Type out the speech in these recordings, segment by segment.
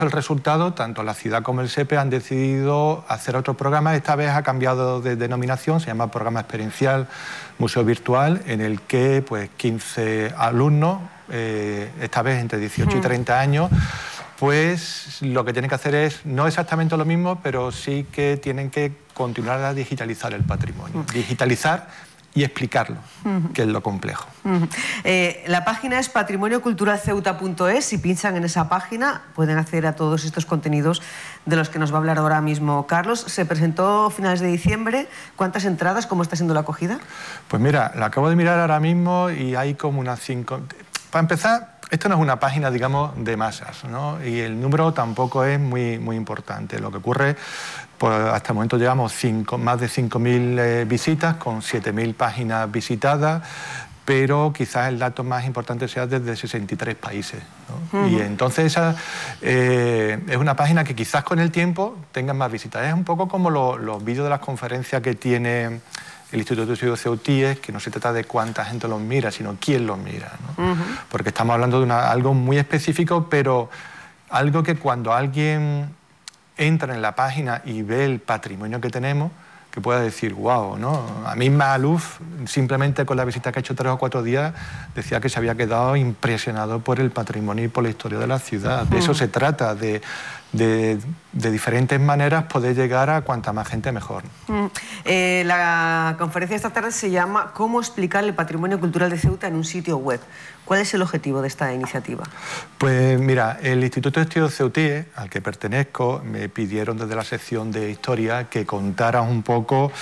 el resultado, tanto la ciudad como el SEPE han decidido hacer otro programa. Esta vez ha cambiado de denominación, se llama Programa Experiencial Museo Virtual, en el que pues 15 alumnos, esta vez entre 18 y 30 años, pues lo que tienen que hacer es no exactamente lo mismo, pero sí que tienen que continuar a digitalizar el patrimonio. Digitalizar y explicarlo, que es lo complejo. La página es patrimonioculturalceuta.es. Si pinchan en esa página pueden acceder a todos estos contenidos de los que nos va a hablar ahora mismo Carlos. Se presentó a finales de diciembre. ¿Cuántas entradas? ¿Cómo está siendo la acogida? Pues mira, la acabo de mirar ahora mismo y hay como unas 5... Para empezar, esto no es una página, digamos, de masas, ¿no? Y el número tampoco es muy importante. Lo que ocurre, pues hasta el momento llevamos más de 5.000 visitas, con 7.000 páginas visitadas, pero quizás el dato más importante sea desde 63 países, ¿no? Y entonces esa es una página que quizás con el tiempo tenga más visitas. Es un poco como los vídeos de las conferencias que tiene el Instituto de Estudios Ceutíes, que no se trata de cuánta gente los mira, sino quién los mira, ¿no? Porque estamos hablando de algo muy específico, pero algo que cuando alguien entra en la página y ve el patrimonio que tenemos, que pueda decir, wow, ¿no? A mí Magaluf, simplemente con la visita que ha hecho 3 o 4 días, decía que se había quedado impresionado por el patrimonio y por la historia de la ciudad. De eso se trata, de diferentes maneras poder llegar a cuanta más gente mejor. La conferencia de esta tarde se llama ¿Cómo explicar el patrimonio cultural de Ceuta en un sitio web? ¿Cuál es el objetivo de esta iniciativa? Pues mira, el Instituto de Estudios Ceutíes, al que pertenezco, me pidieron desde la sección de Historia que contara un poco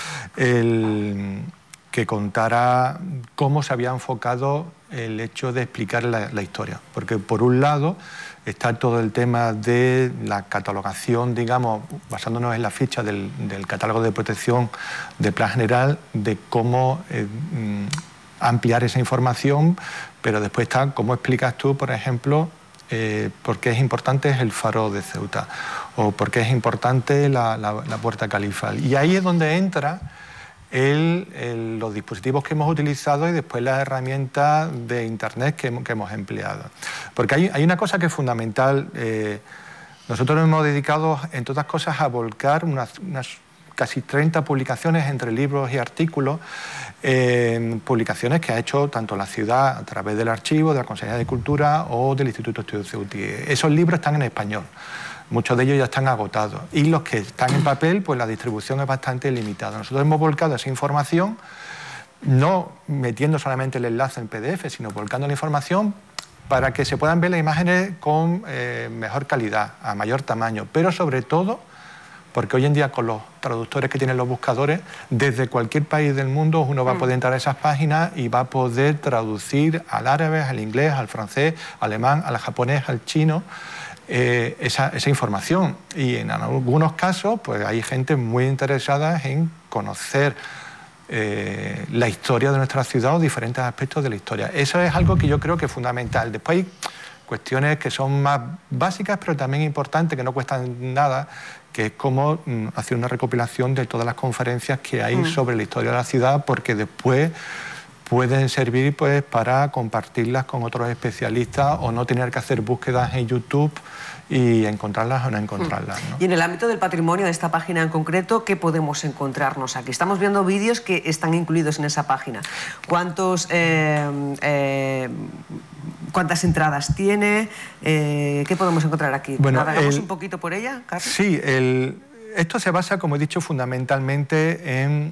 cómo se había enfocado el hecho de explicar la historia. Porque por un lado está todo el tema de la catalogación, digamos, basándonos en la ficha del catálogo de protección de Plan General, de cómo ampliar esa información, pero después está cómo explicas tú, por ejemplo, por qué es importante el faro de Ceuta, o por qué es importante la puerta califal. Y ahí es donde entra los dispositivos que hemos utilizado y después las herramientas de Internet que hemos empleado. Porque hay una cosa que es fundamental. Nosotros nos hemos dedicado, entre otras cosas, a volcar unas casi 30 publicaciones entre libros y artículos, publicaciones que ha hecho tanto la ciudad a través del archivo, de la Consejería de Cultura o del Instituto de Estudios Ceutíes. Esos libros están en español. Muchos de ellos ya están agotados. Y los que están en papel, pues la distribución es bastante limitada. Nosotros hemos volcado esa información, no metiendo solamente el enlace en PDF, sino volcando la información para que se puedan ver las imágenes con mejor calidad, a mayor tamaño, pero sobre todo porque hoy en día con los traductores que tienen los buscadores, desde cualquier país del mundo uno va a poder entrar a esas páginas y va a poder traducir al árabe, al inglés, al francés, al alemán, al japonés, al chino, esa información. Y en algunos casos pues hay gente muy interesada en conocer la historia de nuestra ciudad o diferentes aspectos de la historia. Eso es algo que yo creo que es fundamental. Después hay cuestiones que son más básicas, pero también importantes, que no cuestan nada, que es como hacer una recopilación de todas las conferencias que hay sobre la historia de la ciudad, porque después pueden servir pues para compartirlas con otros especialistas o no tener que hacer búsquedas en YouTube y encontrarlas o no encontrarlas, ¿no? Y en el ámbito del patrimonio, de esta página en concreto, ¿qué podemos encontrarnos aquí? Estamos viendo vídeos que están incluidos en esa página. ¿Cuántas entradas tiene? ¿Qué podemos encontrar aquí? Bueno, ¿Navegamos un poquito por ella, Carlos? Sí, esto se basa, como he dicho, fundamentalmente en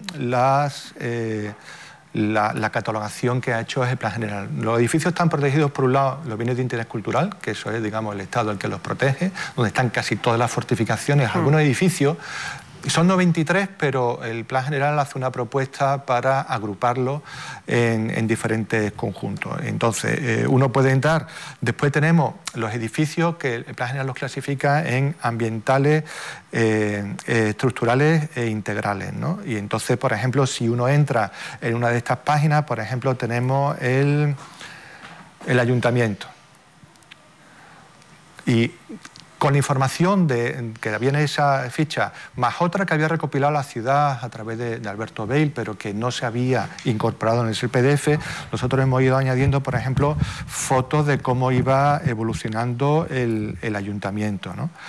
la catalogación que ha hecho el Plan General. Los edificios están protegidos, por un lado, los bienes de interés cultural, que eso es, digamos, el Estado el que los protege, donde están casi todas las fortificaciones, algunos edificios. Son 93, pero el Plan General hace una propuesta para agruparlo en diferentes conjuntos. Entonces, uno puede entrar. Después tenemos los edificios que el Plan General los clasifica en ambientales, estructurales e integrales, ¿no? Y entonces, por ejemplo, si uno entra en una de estas páginas, por ejemplo, tenemos el ayuntamiento. Y Con la información que había en esa ficha, más otra que había recopilado la ciudad a través de Alberto Bale, pero que no se había incorporado en ese PDF, nosotros hemos ido añadiendo, por ejemplo, fotos de cómo iba evolucionando el ayuntamiento, ¿no?